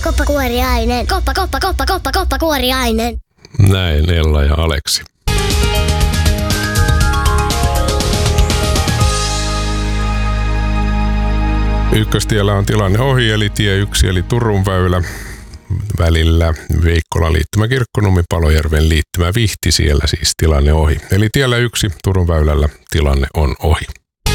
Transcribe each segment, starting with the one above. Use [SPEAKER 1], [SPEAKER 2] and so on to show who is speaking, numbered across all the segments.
[SPEAKER 1] Koppakuoriainen. Koppakuoriainen.
[SPEAKER 2] Näin Ella ja Aleksi. Ykköstiellä on tilanne ohi, eli tie 1 eli Turun väylä välillä Veikkolan liittymä Kirkkonummi, Palojärven liittymä Vihti, siellä siis tilanne ohi. Eli tiellä 1 Turun väylällä tilanne on ohi.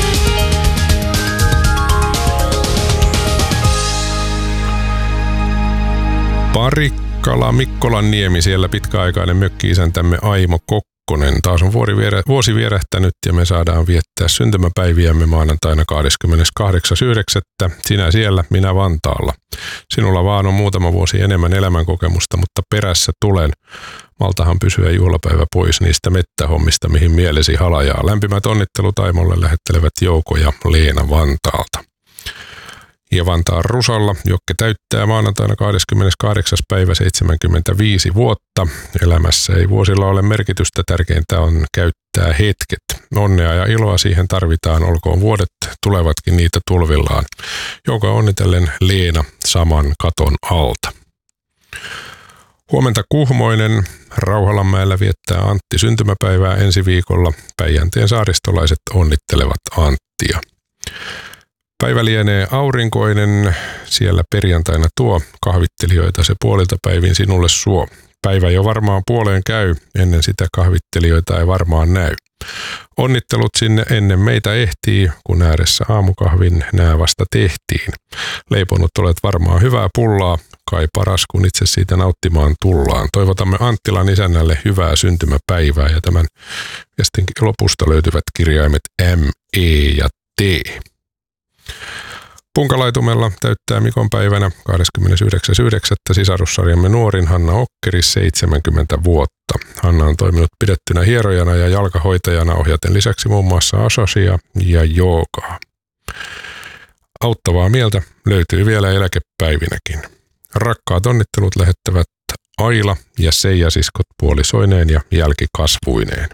[SPEAKER 2] Parikkala, Mikkolan niemi, siellä pitkäaikainen mökki-isäntämme Aimo Kokkonen. Taas on vuosi vierähtänyt ja me saadaan viettää syntymäpäiviämme maanantaina 28.9. Sinä siellä, minä Vantaalla. Sinulla vaan on muutama vuosi enemmän elämänkokemusta, mutta perässä tulen. Maltahan pysyä juhlapäivä pois niistä mettähommista, mihin mielesi halajaa. Lämpimät onnittelut Aimolle lähettelevät Jouko ja Leena Vantaalta. Ja Vantaan Rusalla, Jokke täyttää maanantaina 28. päivä 75 vuotta. Elämässä ei vuosilla ole merkitystä, tärkeintä on käyttää hetket. Onnea ja iloa siihen tarvitaan, olkoon vuodet tulevatkin niitä tulvillaan. Joka onnitellen Leena saman katon alta. Huomenta Kuhmoinen, Rauhalanmäellä viettää Antti syntymäpäivää ensi viikolla. Päijänteen saaristolaiset onnittelevat Anttia. Päivä lienee aurinkoinen, siellä perjantaina tuo kahvittelijoita se puolilta päivin sinulle suo. Päivä jo varmaan puoleen käy, ennen sitä kahvittelijoita ei varmaan näy. Onnittelut sinne ennen meitä ehtii, kun ääressä aamukahvin nää vasta tehtiin. Leiponut olet varmaan hyvää pullaa, kai paras kun itse siitä nauttimaan tullaan. Toivotamme Anttilan isännälle hyvää syntymäpäivää ja tämän viestin lopusta löytyvät kirjaimet M, E ja T. Punkalaitumella täyttää Mikon päivänä 29.9. sisarussarjamme nuorin Hanna Okkeri 70 vuotta. Hanna on toiminut pidettynä hierojana ja jalkahoitajana ohjaten lisäksi muun muassa asasia ja joogaa. Auttavaa mieltä löytyy vielä eläkepäivinäkin. Rakkaat onnittelut lähettävät Aila ja Seija siskot puolisoineen ja jälkikasvuineen.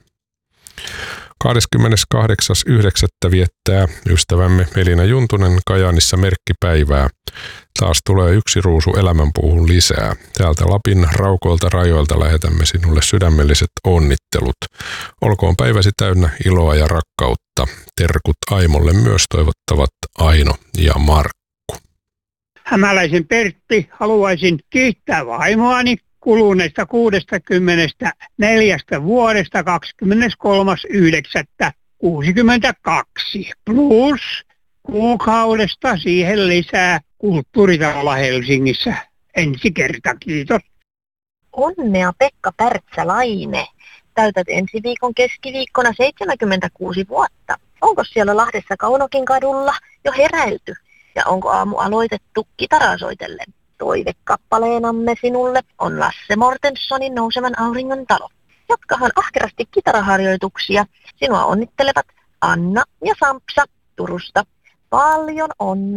[SPEAKER 2] 28.9. viettää ystävämme Elina Juntunen Kajaanissa merkkipäivää. Taas tulee yksi ruusu elämänpuuhun lisää. Täältä Lapin raukoilta rajoilta lähetämme sinulle sydämelliset onnittelut. Olkoon päiväsi täynnä iloa ja rakkautta. Terkut Aimolle myös toivottavat Aino ja Markku.
[SPEAKER 3] Hämäläisen Pertti, haluaisin kiittää vaimoani kuluneesta 64 vuodesta 23.9.62 plus kuukaudesta siihen lisää kulttuuritalolla Helsingissä ensi kerta. Kiitos.
[SPEAKER 4] Onnea Pekka Pärtsälaine. Täytät ensi viikon keskiviikkona 76 vuotta. Onko siellä Lahdessa Kaunokin kadulla jo heräilty? Ja onko aamu aloitettu kitaraa soitellen? Toivekappaleenamme sinulle on Lasse Mortenssonin Nousevan auringon talo. Jatkahan ahkerasti kitaraharjoituksia. Sinua onnittelevat Anna ja Sampsa Turusta. Paljon onnea!